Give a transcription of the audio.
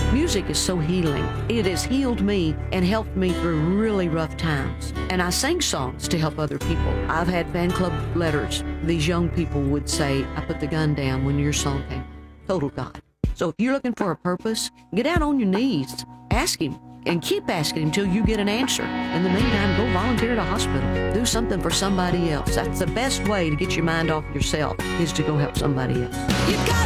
Music is so healing. It has healed me and helped me through really rough times. And I sing songs to help other people. I've had fan club letters. These young people would say, I put the gun down when your song came. Total God. So if you're looking for a purpose, get out on your knees. Ask Him. And keep asking Him until you get an answer. In the meantime, go volunteer at a hospital. Do something for somebody else. That's the best way to get your mind off yourself, is to go help somebody else. You got